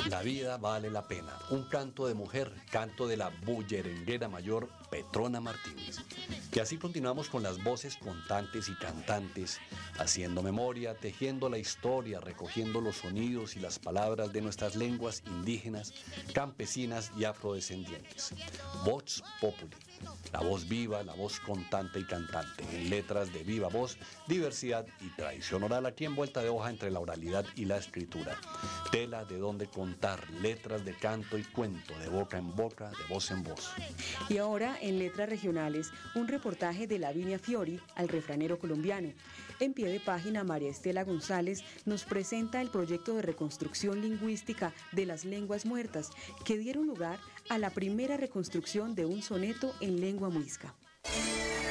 La vida vale la pena. Un canto de mujer, canto de la bullerenguera mayor Petrona Martínez. Y así continuamos con las voces contantes y cantantes, haciendo memoria, tejiendo la historia, recogiendo los sonidos y las palabras de nuestras lenguas indígenas, campesinas y afrodescendientes. Vox Populi. La voz viva, la voz contante y cantante, en letras de viva voz, diversidad y tradición oral, aquí en vuelta de hoja entre la oralidad y la escritura. Tela de donde contar, letras de canto y cuento, de boca en boca, de voz en voz. Y ahora, en Letras Regionales, un reportaje de Lavinia Fiori al refranero colombiano. En pie de página, María Estela González nos presenta el proyecto de reconstrucción lingüística de las lenguas muertas, que dieron lugar a la primera reconstrucción de un soneto en lengua muisca.